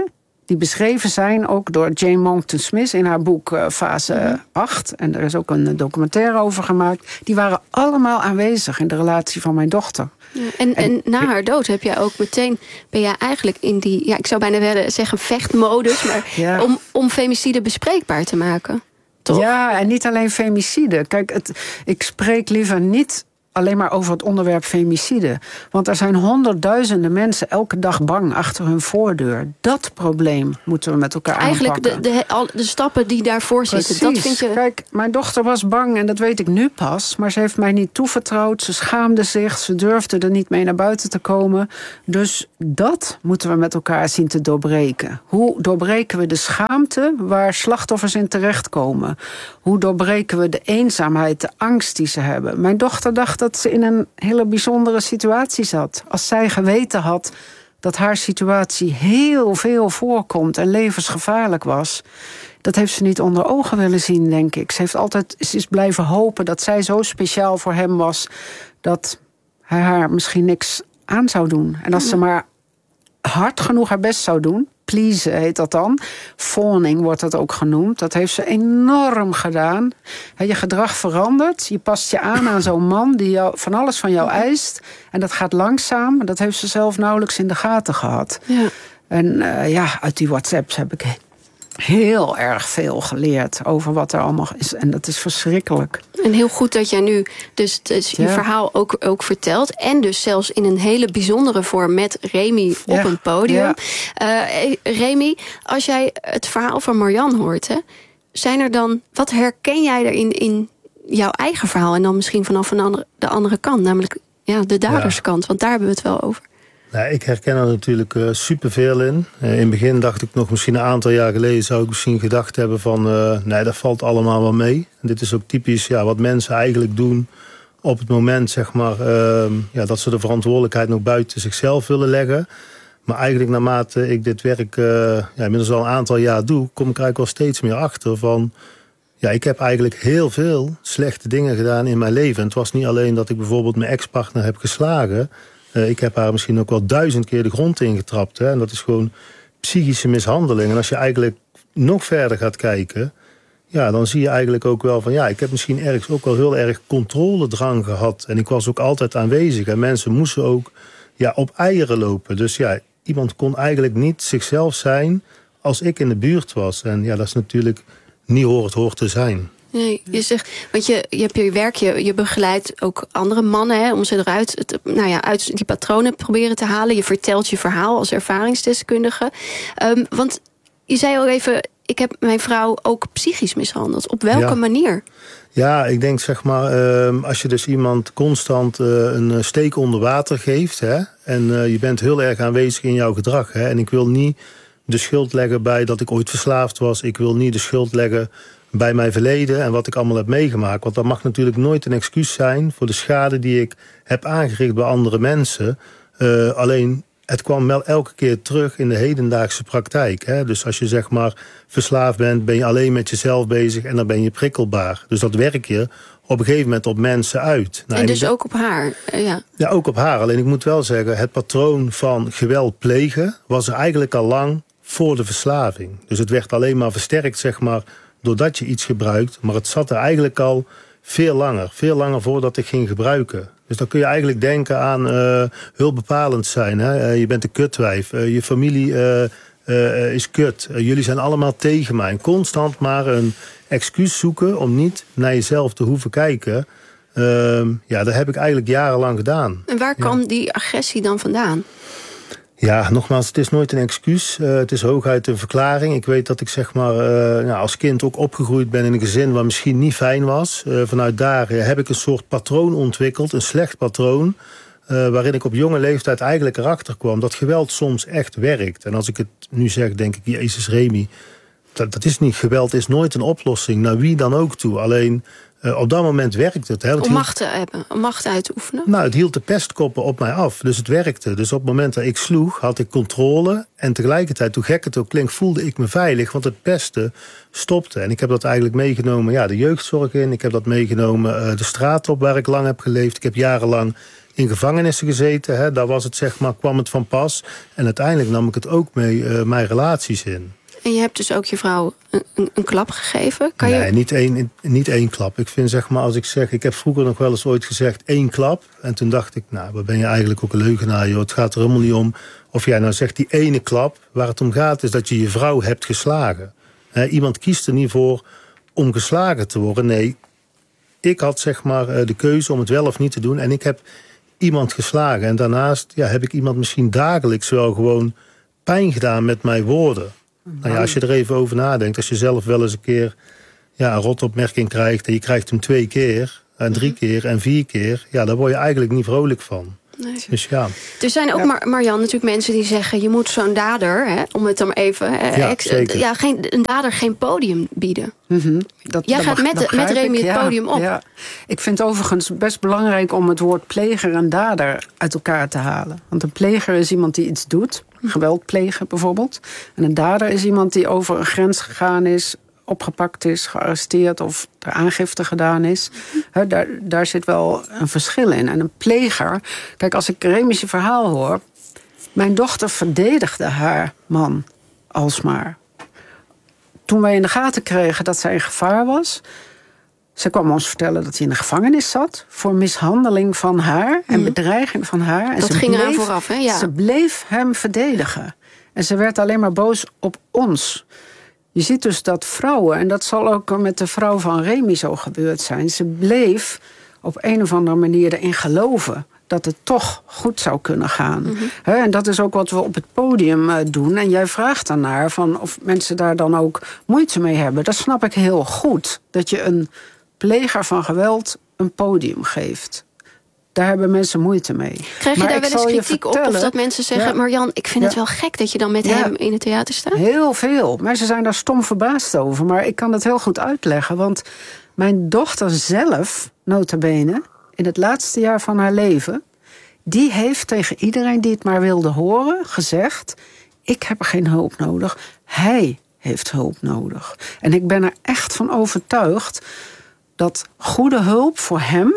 Speaker 8: Die beschreven zijn ook door Jane Monckton Smith in haar boek Fase 8. En er is ook een documentaire over gemaakt. Die waren allemaal aanwezig in de relatie van mijn dochter.
Speaker 2: Ja, en na haar dood heb jij ook meteen, ben jij eigenlijk in die, ik zou bijna willen zeggen vechtmodus, maar om femicide bespreekbaar te maken. Toch?
Speaker 8: Ja, en niet alleen femicide. Kijk, ik spreek liever niet alleen maar over het onderwerp femicide. Want er zijn honderdduizenden mensen elke dag bang achter hun voordeur. Dat probleem moeten we met elkaar aanpakken.
Speaker 2: Eigenlijk de stappen die daarvoor zitten. Dat vind je...
Speaker 8: Kijk, mijn dochter was bang en dat weet ik nu pas. Maar ze heeft mij niet toevertrouwd. Ze schaamde zich. Ze durfde er niet mee naar buiten te komen. Dus dat moeten we met elkaar zien te doorbreken. Hoe doorbreken we de schaamte waar slachtoffers in terechtkomen? Hoe doorbreken we de eenzaamheid, de angst die ze hebben? Mijn dochter dacht dat ze in een hele bijzondere situatie zat. Als zij geweten had dat haar situatie heel veel voorkomt en levensgevaarlijk was, dat heeft ze niet onder ogen willen zien, denk ik. Ze is blijven hopen dat zij zo speciaal voor hem was dat hij haar misschien niks aan zou doen. En als ze maar hard genoeg haar best zou doen, please heet dat dan, fawning wordt dat ook genoemd, dat heeft ze enorm gedaan. Je gedrag verandert, je past je aan zo'n man die van alles van jou eist. En dat gaat langzaam, dat heeft ze zelf nauwelijks in de gaten gehad. Ja. En uit die WhatsApps heb ik heel erg veel geleerd over wat er allemaal is. En dat is verschrikkelijk.
Speaker 2: En heel goed dat jij nu dus je verhaal ook vertelt. En dus zelfs in een hele bijzondere vorm met Remy op een podium. Ja. Remy, als jij het verhaal van Marjan hoort, hè, zijn er dan, wat herken jij erin in jouw eigen verhaal? En dan misschien vanaf de andere kant, namelijk de daderskant. Want daar hebben we het wel over.
Speaker 9: Nou, ik herken er natuurlijk superveel in. In het begin dacht ik nog, misschien een aantal jaar geleden zou ik misschien gedacht hebben van, nee, dat valt allemaal wel mee. En dit is ook typisch wat mensen eigenlijk doen op het moment, zeg maar, dat ze de verantwoordelijkheid nog buiten zichzelf willen leggen. Maar eigenlijk naarmate ik dit werk inmiddels al een aantal jaar doe, kom ik eigenlijk wel steeds meer achter van, ik heb eigenlijk heel veel slechte dingen gedaan in mijn leven. En het was niet alleen dat ik bijvoorbeeld mijn ex-partner heb geslagen. Ik heb haar misschien ook wel 1000 keer de grond ingetrapt. Hè? En dat is gewoon psychische mishandeling. En als je eigenlijk nog verder gaat kijken, dan zie je eigenlijk ook wel van, ik heb misschien ergens ook wel heel erg controledrang gehad. En ik was ook altijd aanwezig. En mensen moesten ook op eieren lopen. Dus iemand kon eigenlijk niet zichzelf zijn als ik in de buurt was. En dat is natuurlijk niet hoe het hoort te zijn.
Speaker 2: Nee, je zegt, want je hebt je werk, je begeleidt ook andere mannen, hè, om ze eruit, uit die patronen proberen te halen. Je vertelt je verhaal als ervaringsdeskundige. Want je zei al even, ik heb mijn vrouw ook psychisch mishandeld. Op welke manier?
Speaker 9: Ja, ik denk zeg maar, als je dus iemand constant een steek onder water geeft, hè, en je bent heel erg aanwezig in jouw gedrag. Hè, en ik wil niet de schuld leggen bij dat ik ooit verslaafd was. Ik wil niet de schuld leggen bij mijn verleden en wat ik allemaal heb meegemaakt. Want dat mag natuurlijk nooit een excuus zijn voor de schade die ik heb aangericht bij andere mensen. Alleen, het kwam wel elke keer terug in de hedendaagse praktijk. Hè? Dus als je zeg maar verslaafd bent, ben je alleen met jezelf bezig en dan ben je prikkelbaar. Dus dat werk je op een gegeven moment op mensen uit.
Speaker 2: En dus ook op haar?
Speaker 9: Ja, ook op haar. Alleen ik moet wel zeggen, het patroon van geweld plegen was er eigenlijk al lang voor de verslaving. Dus het werd alleen maar versterkt, zeg maar, doordat je iets gebruikt. Maar het zat er eigenlijk al veel langer voordat ik ging gebruiken. Dus dan kun je eigenlijk denken aan hulpbepalend zijn. Hè? Je bent een kutwijf, je familie is kut. Jullie zijn allemaal tegen mij. Constant maar een excuus zoeken om niet naar jezelf te hoeven kijken. Dat heb ik eigenlijk jarenlang gedaan.
Speaker 2: En waar kwam die agressie dan vandaan?
Speaker 9: Ja, nogmaals, het is nooit een excuus. Het is hooguit een verklaring. Ik weet dat ik zeg maar als kind ook opgegroeid ben in een gezin waar misschien niet fijn was. Vanuit daar heb ik een soort patroon ontwikkeld, een slecht patroon. Waarin ik op jonge leeftijd eigenlijk erachter kwam dat geweld soms echt werkt. En als ik het nu zeg, denk ik, Jezus Remy, dat is niet, geweld is nooit een oplossing. Naar wie dan ook toe. Alleen op dat moment werkte het. Hè.
Speaker 2: Om macht te hebben, om macht uit te oefenen?
Speaker 9: Nou, het hield de pestkoppen op mij af. Dus het werkte. Dus op het moment dat ik sloeg, had ik controle. En tegelijkertijd, hoe gek het ook klinkt, voelde ik me veilig. Want het pesten stopte. En ik heb dat eigenlijk meegenomen, de jeugdzorg in. Ik heb dat meegenomen de straat op waar ik lang heb geleefd. Ik heb jarenlang in gevangenissen gezeten. Hè, daar was het, zeg maar, kwam het van pas. En uiteindelijk nam ik het ook mee mijn relaties in.
Speaker 2: En je hebt dus ook je vrouw een klap gegeven?
Speaker 9: Niet één klap. Ik vind, zeg maar, als ik zeg... Ik heb vroeger nog wel eens ooit gezegd 1 klap. En toen dacht ik, nou, waar ben je eigenlijk ook een leugenaar, joh. Het gaat er helemaal niet om of jij nou zegt die ene klap. Waar het om gaat is dat je je vrouw hebt geslagen. Iemand kiest er niet voor om geslagen te worden. Nee, ik had, zeg maar, de keuze om het wel of niet te doen. En ik heb iemand geslagen. En daarnaast heb ik iemand misschien dagelijks wel gewoon pijn gedaan met mijn woorden. Nou ja, als je er even over nadenkt, als je zelf wel eens een keer een rotopmerking krijgt en je krijgt hem 2 keer en 3 keer en 4 keer, daar word je eigenlijk niet vrolijk van.
Speaker 2: Nee.
Speaker 9: Dus ja.
Speaker 2: Er zijn ook, Marjan, natuurlijk mensen die zeggen, je moet zo'n dader, om het dan even, een dader geen podium bieden.
Speaker 8: Mm-hmm.
Speaker 2: Jij gaat met Remy het podium op. Ja.
Speaker 8: Ik vind het overigens best belangrijk om het woord pleger en dader uit elkaar te halen. Want een pleger is iemand die iets doet. Geweld plegen bijvoorbeeld. En een dader is iemand die over een grens gegaan is, opgepakt is, gearresteerd of er aangifte gedaan is. Daar zit wel een verschil in. En een pleger, kijk, als ik Remy's verhaal hoor, mijn dochter verdedigde haar man alsmaar. Toen wij in de gaten kregen dat zij in gevaar was, ze kwam ons vertellen dat hij in de gevangenis zat voor mishandeling van haar en bedreiging van haar. En
Speaker 2: dat ging eraan vooraf, hè? Ja.
Speaker 8: Ze bleef hem verdedigen. En ze werd alleen maar boos op ons. Je ziet dus dat vrouwen, en dat zal ook met de vrouw van Remy zo gebeurd zijn, ze bleef op een of andere manier erin geloven dat het toch goed zou kunnen gaan. Mm-hmm. En dat is ook wat we op het podium doen. En jij vraagt daarnaar van of mensen daar dan ook moeite mee hebben. Dat snap ik heel goed. Dat je een pleger van geweld een podium geeft. Daar hebben mensen moeite mee.
Speaker 2: Krijg je daar wel eens kritiek op? Of dat mensen zeggen, Marjan, ik vind het wel gek dat je dan met hem in het theater staat?
Speaker 8: Heel veel. Mensen zijn daar stom verbaasd over. Maar ik kan het heel goed uitleggen. Want mijn dochter zelf, nota bene, in het laatste jaar van haar leven, die heeft tegen iedereen die het maar wilde horen gezegd, ik heb geen hulp nodig. Hij heeft hulp nodig. En ik ben er echt van overtuigd dat goede hulp voor hem,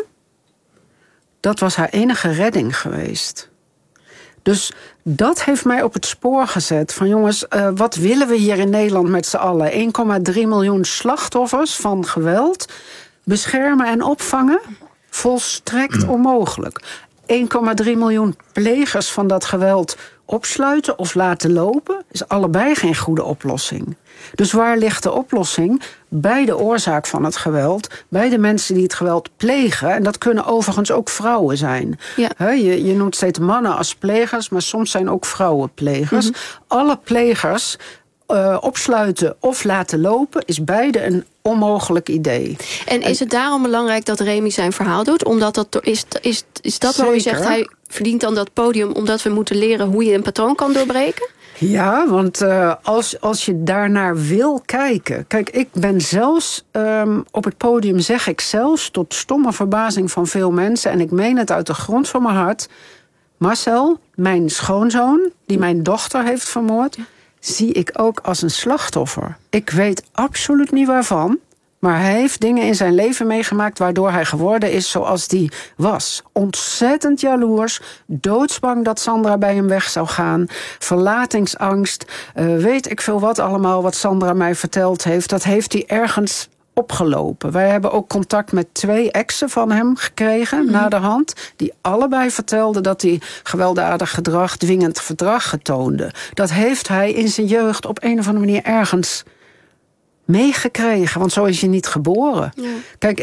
Speaker 8: dat was haar enige redding geweest. Dus dat heeft mij op het spoor gezet van jongens, wat willen we hier in Nederland met z'n allen? 1,3 miljoen slachtoffers van geweld beschermen en opvangen? Volstrekt onmogelijk. 1,3 miljoen plegers van dat geweld opsluiten of laten lopen is allebei geen goede oplossing. Dus waar ligt de oplossing? Bij de oorzaak van het geweld, bij de mensen die het geweld plegen. En dat kunnen overigens ook vrouwen zijn. Ja. Je noemt steeds mannen als plegers, maar soms zijn ook vrouwen plegers. Mm-hmm. Alle plegers opsluiten of laten lopen is beide een onmogelijk idee.
Speaker 2: En is het daarom belangrijk dat Remy zijn verhaal doet? Omdat dat is dat waarom je zegt, hij verdient dan dat podium omdat we moeten leren hoe je een patroon kan doorbreken?
Speaker 8: Ja, want als je daarnaar wil kijken. Kijk, ik ben zelfs op het podium zeg ik zelfs tot stomme verbazing van veel mensen, en ik meen het uit de grond van mijn hart, Marcel, mijn schoonzoon, die mijn dochter heeft vermoord, zie ik ook als een slachtoffer. Ik weet absoluut niet waarvan, maar hij heeft dingen in zijn leven meegemaakt waardoor hij geworden is zoals die was. Ontzettend jaloers, doodsbang dat Sandra bij hem weg zou gaan, verlatingsangst, weet ik veel wat allemaal wat Sandra mij verteld heeft. Dat heeft hij ergens opgelopen. Wij hebben ook contact met 2 exen van hem gekregen, naderhand, die allebei vertelden dat hij gewelddadig gedrag, dwingend gedrag getoonde. Dat heeft hij in zijn jeugd op een of andere manier ergens meegekregen, want zo is je niet geboren. Ja. Kijk,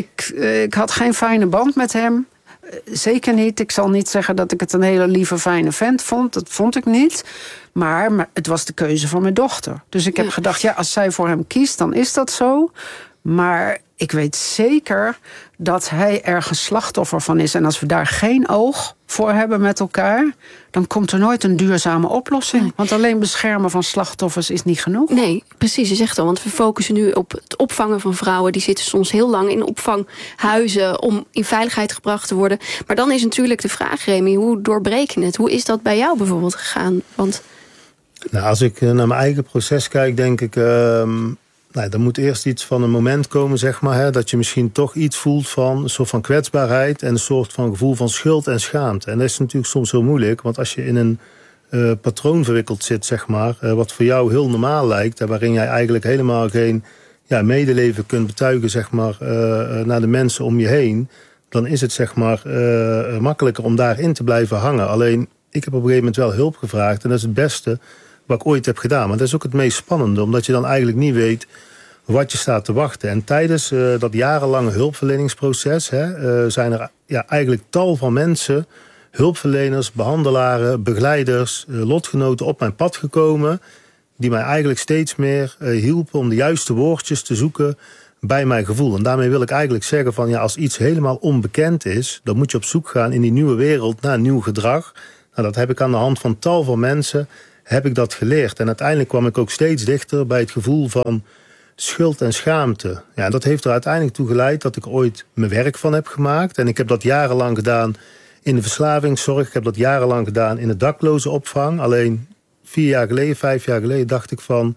Speaker 8: ik had geen fijne band met hem. Zeker niet. Ik zal niet zeggen dat ik het een hele lieve, fijne vent vond. Dat vond ik niet. Maar het was de keuze van mijn dochter. Dus ik heb gedacht, als zij voor hem kiest, dan is dat zo. Maar ik weet zeker dat hij ergens slachtoffer van is. En als we daar geen oog voor hebben met elkaar, dan komt er nooit een duurzame oplossing. Nee. Want alleen beschermen van slachtoffers is niet genoeg.
Speaker 2: Nee, precies, je zegt al. Want we focussen nu op het opvangen van vrouwen. Die zitten soms heel lang in opvanghuizen om in veiligheid gebracht te worden. Maar dan is natuurlijk de vraag, Remy, hoe doorbreek je het? Hoe is dat bij jou bijvoorbeeld gegaan? Want
Speaker 9: als ik naar mijn eigen proces kijk, denk ik, Nou, er moet eerst iets van een moment komen, zeg maar, hè, dat je misschien toch iets voelt van een soort van kwetsbaarheid en een soort van gevoel van schuld en schaamte. En dat is natuurlijk soms heel moeilijk, want als je in een patroon verwikkeld zit, zeg maar, wat voor jou heel normaal lijkt, en waarin jij eigenlijk helemaal geen medeleven kunt betuigen, zeg maar, naar de mensen om je heen, dan is het, zeg maar, makkelijker om daarin te blijven hangen. Alleen, ik heb op een gegeven moment wel hulp gevraagd en dat is het beste wat ik ooit heb gedaan. Maar dat is ook het meest spannende, omdat je dan eigenlijk niet weet wat je staat te wachten. En tijdens dat jarenlange hulpverleningsproces zijn er eigenlijk tal van mensen, hulpverleners, behandelaren, begeleiders, lotgenoten op mijn pad gekomen, die mij eigenlijk steeds meer hielpen om de juiste woordjes te zoeken bij mijn gevoel. En daarmee wil ik eigenlijk zeggen van, als iets helemaal onbekend is, dan moet je op zoek gaan in die nieuwe wereld naar nieuw gedrag. Nou, dat heb ik aan de hand van tal van mensen heb ik dat geleerd. En uiteindelijk kwam ik ook steeds dichter bij het gevoel van schuld en schaamte. Ja, en dat heeft er uiteindelijk toe geleid dat ik ooit mijn werk van heb gemaakt. En ik heb dat jarenlang gedaan in de verslavingszorg. Ik heb dat jarenlang gedaan in de daklozenopvang. Alleen 5 jaar geleden dacht ik van,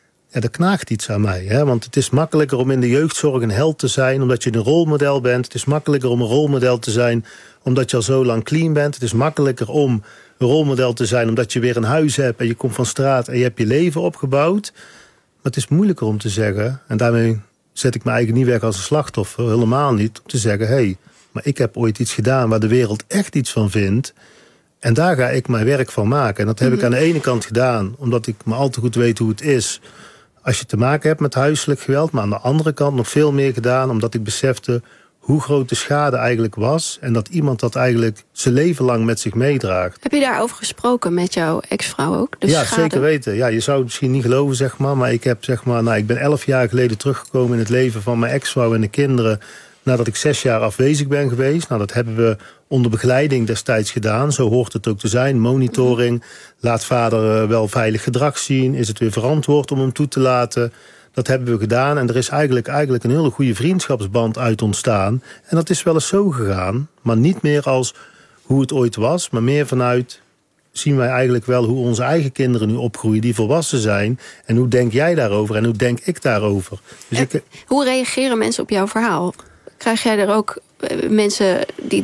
Speaker 9: er knaagt iets aan mij. Hè? Want het is makkelijker om in de jeugdzorg een held te zijn, omdat je een rolmodel bent. Het is makkelijker om een rolmodel te zijn, omdat je al zo lang clean bent. Het is makkelijker om een rolmodel te zijn, omdat je weer een huis hebt en je komt van straat en je hebt je leven opgebouwd. Maar het is moeilijker om te zeggen, en daarmee zet ik me eigenlijk niet weg als een slachtoffer, helemaal niet, om te zeggen, hey, maar ik heb ooit iets gedaan waar de wereld echt iets van vindt. En daar ga ik mijn werk van maken. En dat heb ik aan de ene kant gedaan, omdat ik maar al te goed weet hoe het is als je te maken hebt met huiselijk geweld. Maar aan de andere kant nog veel meer gedaan, omdat ik besefte hoe groot de schade eigenlijk was. En dat iemand dat eigenlijk zijn leven lang met zich meedraagt.
Speaker 2: Heb je daarover gesproken met jouw ex-vrouw ook?
Speaker 9: Ja, zeker weten. Ja, je zou het misschien niet geloven, zeg maar ik heb, ik ben 11 jaar geleden teruggekomen in het leven van mijn ex-vrouw en de kinderen, nadat ik 6 jaar afwezig ben geweest. Nou, dat hebben we onder begeleiding destijds gedaan. Zo hoort het ook te zijn. Monitoring. Laat vader wel veilig gedrag zien. Is het weer verantwoord om hem toe te laten? Dat hebben we gedaan. En er is eigenlijk een hele goede vriendschapsband uit ontstaan. En dat is wel eens zo gegaan. Maar niet meer als hoe het ooit was. Maar meer vanuit, zien wij eigenlijk wel hoe onze eigen kinderen nu opgroeien, die volwassen zijn. En hoe denk jij daarover en hoe denk ik daarover? Dus
Speaker 2: hoe reageren mensen op jouw verhaal? Krijg jij er ook mensen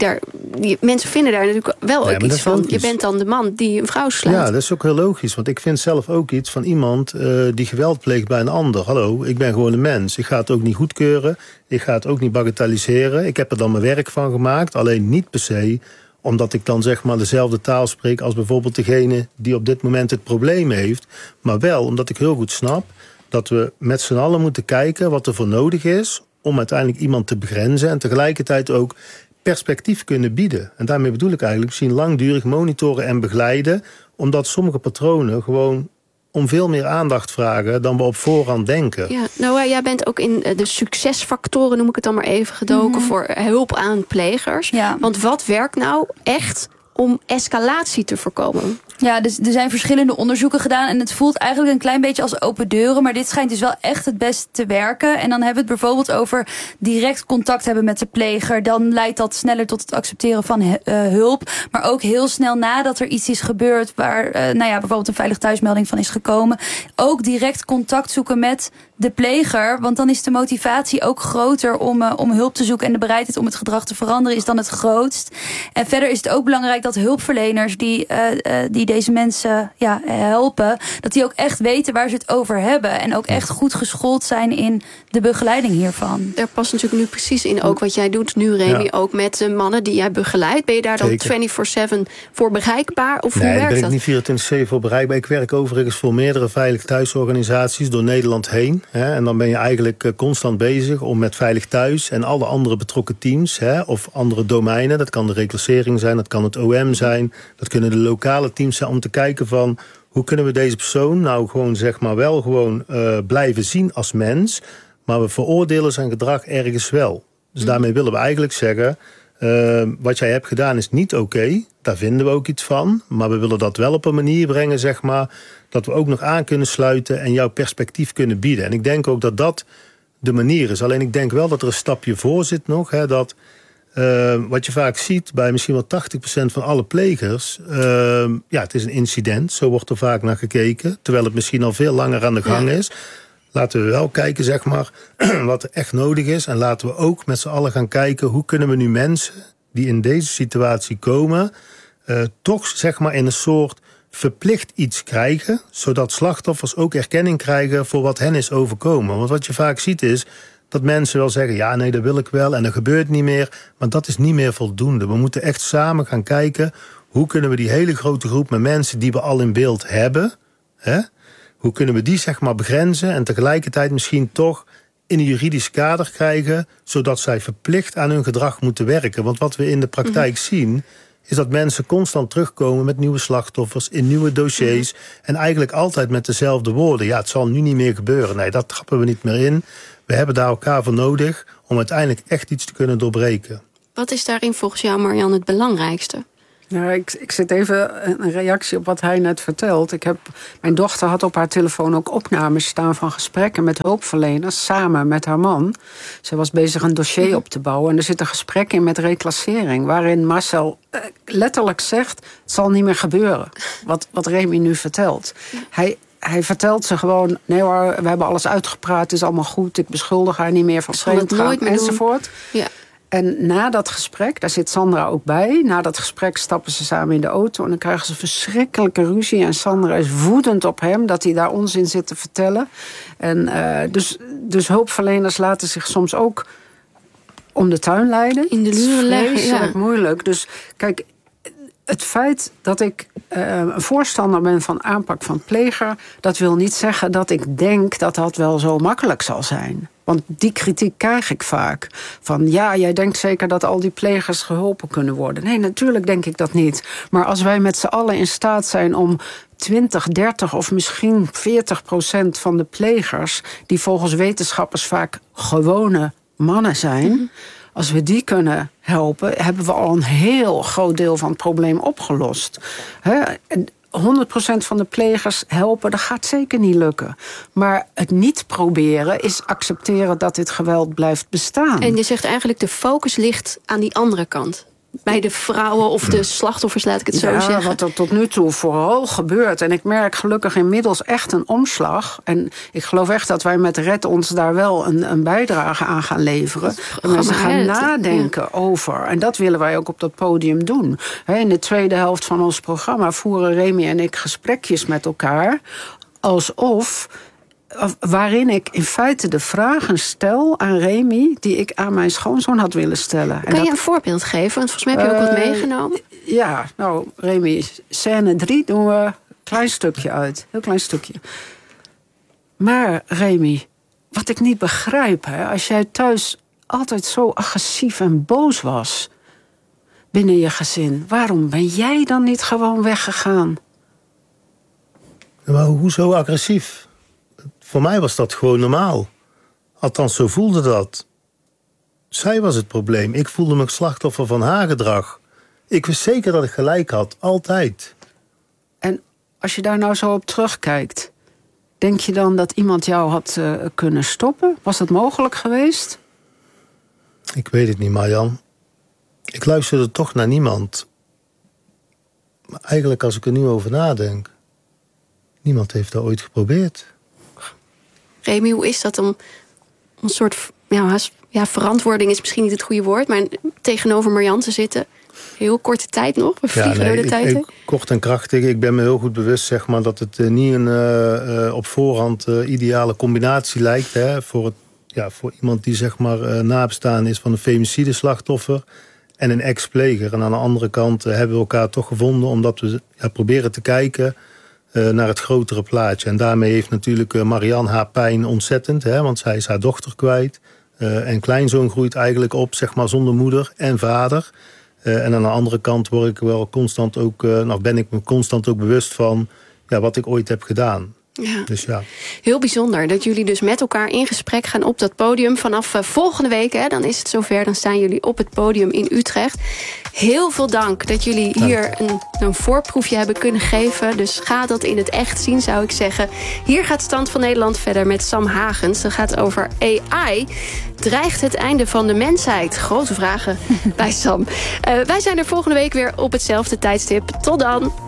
Speaker 2: mensen vinden daar natuurlijk wel ook iets van. Je bent dan de man die een vrouw slaat.
Speaker 9: Ja, dat is ook heel logisch. Want ik vind zelf ook iets van iemand die geweld pleegt bij een ander. Hallo, ik ben gewoon een mens. Ik ga het ook niet goedkeuren. Ik ga het ook niet bagatelliseren. Ik heb er dan mijn werk van gemaakt. Alleen niet per se omdat ik dan zeg maar dezelfde taal spreek als bijvoorbeeld degene die op dit moment het probleem heeft. Maar wel omdat ik heel goed snap dat we met z'n allen moeten kijken wat er voor nodig is om uiteindelijk iemand te begrenzen en tegelijkertijd ook perspectief kunnen bieden. En daarmee bedoel ik eigenlijk misschien langdurig monitoren en begeleiden, omdat sommige patronen gewoon om veel meer aandacht vragen dan we op voorhand denken.
Speaker 2: Ja, nou, jij bent ook in de succesfactoren, noem ik het dan maar even, gedoken voor hulp aan plegers. Ja. Want wat werkt nou echt om escalatie te voorkomen?
Speaker 1: Ja, dus er zijn verschillende onderzoeken gedaan en het voelt eigenlijk een klein beetje als open deuren, maar dit schijnt dus wel echt het best te werken. En dan hebben we het bijvoorbeeld over direct contact hebben met de pleger. Dan leidt dat sneller tot het accepteren van hulp, maar ook heel snel nadat er iets is gebeurd waar bijvoorbeeld een veilig thuismelding van is gekomen, ook direct contact zoeken met de pleger, want dan is de motivatie ook groter om hulp te zoeken en de bereidheid om het gedrag te veranderen is dan het grootst. En verder is het ook belangrijk dat hulpverleners die deze mensen helpen, dat die ook echt weten waar ze het over hebben en ook echt goed geschoold zijn in de begeleiding hiervan.
Speaker 2: Daar past natuurlijk nu precies in ook wat jij doet nu, Remy, ook met de mannen die jij begeleidt. Ben je daar dan 24/7 voor bereikbaar? Of hoe werkt dat?
Speaker 9: Nee, ben ik niet 24/7 voor bereikbaar. Ik werk overigens voor meerdere veilig thuisorganisaties door Nederland heen. En dan ben je eigenlijk constant bezig om met Veilig Thuis en alle andere betrokken teams of andere domeinen, dat kan de reclassering zijn, dat kan het OM zijn, dat kunnen de lokale teams zijn, om te kijken van hoe kunnen we deze persoon nou gewoon zeg maar wel gewoon blijven zien als mens, maar we veroordelen zijn gedrag ergens wel. Dus daarmee willen we eigenlijk zeggen, wat jij hebt gedaan is niet oké. Daar vinden we ook iets van. Maar we willen dat wel op een manier brengen, zeg maar, dat we ook nog aan kunnen sluiten en jouw perspectief kunnen bieden. En ik denk ook dat dat de manier is. Alleen ik denk wel dat er een stapje voor zit nog. Dat wat je vaak ziet bij misschien wel 80% van alle plegers, het is een incident. Zo wordt er vaak naar gekeken. Terwijl het misschien al veel langer aan de gang is. laten we wel kijken, zeg maar, wat er echt nodig is. En laten we ook met z'n allen gaan kijken, hoe kunnen we nu mensen die in deze situatie komen, toch, zeg maar, in een soort verplicht iets krijgen, zodat slachtoffers ook erkenning krijgen voor wat hen is overkomen. Want wat je vaak ziet is dat mensen wel zeggen, ja, nee, dat wil ik wel en dat gebeurt niet meer. Maar dat is niet meer voldoende. We moeten echt samen gaan kijken, hoe kunnen we die hele grote groep met mensen die we al in beeld hebben, hoe kunnen we die, zeg maar, begrenzen en tegelijkertijd misschien toch in een juridisch kader krijgen, zodat zij verplicht aan hun gedrag moeten werken. Want wat we in de praktijk zien, is dat mensen constant terugkomen met nieuwe slachtoffers in nieuwe dossiers en eigenlijk altijd met dezelfde woorden. Ja, het zal nu niet meer gebeuren. Nee, dat trappen we niet meer in. We hebben daar elkaar voor nodig om uiteindelijk echt iets te kunnen doorbreken.
Speaker 2: Wat is daarin volgens jou, Marian, het belangrijkste?
Speaker 8: Ja, ik zit even een reactie op wat hij net vertelt. Mijn dochter had op haar telefoon ook opnames staan van gesprekken met hulpverleners samen met haar man. Ze was bezig een dossier op te bouwen en er zit een gesprek in met reclassering, waarin Marcel letterlijk zegt, het zal niet meer gebeuren. Wat Remy nu vertelt. Hij vertelt ze gewoon, nee hoor, we hebben alles uitgepraat, het is allemaal goed, ik beschuldig haar niet meer van vreemdgaan enzovoort. Ja. En na dat gesprek, daar zit Sandra ook bij, na dat gesprek stappen ze samen in de auto en dan krijgen ze verschrikkelijke ruzie en Sandra is woedend op hem dat hij daar onzin zit te vertellen. En dus hulpverleners laten zich soms ook om de tuin leiden.
Speaker 2: In de luren leggen,
Speaker 8: vreselijk moeilijk. Dus kijk, het feit dat ik een voorstander ben van aanpak van pleger, dat wil niet zeggen dat ik denk dat dat wel zo makkelijk zal zijn. Want die kritiek krijg ik vaak. Van ja, jij denkt zeker dat al die plegers geholpen kunnen worden. Nee, natuurlijk denk ik dat niet. Maar als wij met z'n allen in staat zijn om 20, 30 of misschien 40% van de plegers, die volgens wetenschappers vaak gewone mannen zijn, als we die kunnen helpen, hebben we al een heel groot deel van het probleem opgelost. 100% van de plegers helpen, dat gaat zeker niet lukken. Maar het niet proberen is accepteren dat dit geweld blijft bestaan.
Speaker 2: En je zegt eigenlijk de focus ligt aan die andere kant. Bij de vrouwen of de slachtoffers, laat ik het zo zeggen.
Speaker 8: Ja, wat er tot nu toe vooral gebeurt. En ik merk gelukkig inmiddels echt een omslag. En ik geloof echt dat wij met Red ons daar wel een bijdrage aan gaan leveren. En mensen gaan nadenken over. En dat willen wij ook op dat podium doen. In de tweede helft van ons programma voeren Remy en ik gesprekjes met elkaar. Waarin ik in feite de vragen stel aan Remy die ik aan mijn schoonzoon had willen stellen.
Speaker 2: Kan je een voorbeeld geven? Want volgens mij heb je ook wat meegenomen.
Speaker 8: Ja, nou Remy, scène 3 doen we een klein stukje uit. Heel klein stukje. Maar Remy, wat ik niet begrijp, als jij thuis altijd zo agressief en boos was binnen je gezin, waarom ben jij dan niet gewoon weggegaan?
Speaker 9: Maar hoezo agressief? Voor mij was dat gewoon normaal. Althans, zo voelde dat. Zij was het probleem. Ik voelde me slachtoffer van haar gedrag. Ik wist zeker dat ik gelijk had. Altijd.
Speaker 8: En als je daar nou zo op terugkijkt, denk je dan dat iemand jou had kunnen stoppen? Was dat mogelijk geweest?
Speaker 9: Ik weet het niet, Marjan. Ik luisterde toch naar niemand. Maar eigenlijk, als ik er nu over nadenk, niemand heeft dat ooit geprobeerd.
Speaker 2: Remy, hoe is dat om een soort verantwoording is misschien niet het goede woord, maar tegenover Marian te zitten? Heel korte tijd nog, we vliegen door de tijd.
Speaker 9: Kort en krachtig. Ik ben me heel goed bewust, zeg maar, dat het niet een op voorhand ideale combinatie lijkt. Voor iemand die, zeg maar, nabestaan is van een femicide slachtoffer en een ex-pleger. En aan de andere kant hebben we elkaar toch gevonden omdat we proberen te kijken naar het grotere plaatje. En daarmee heeft natuurlijk Marian haar pijn ontzettend, want zij is haar dochter kwijt. En kleinzoon groeit eigenlijk op, zeg maar, zonder moeder en vader. En aan de andere kant word ik wel constant ook, ben ik me constant ook bewust van wat ik ooit heb gedaan.
Speaker 2: Ja.
Speaker 9: Dus ja.
Speaker 2: Heel bijzonder dat jullie dus met elkaar in gesprek gaan op dat podium. Vanaf volgende week, dan is het zover. Dan staan jullie op het podium in Utrecht. Heel veel dank dat jullie hier een voorproefje hebben kunnen geven. Dus ga dat in het echt zien, zou ik zeggen. Hier gaat Stand van Nederland verder met Sam Hagens. Dat gaat over AI. Dreigt het einde van de mensheid? Grote vragen bij Sam. Wij zijn er volgende week weer op hetzelfde tijdstip. Tot dan!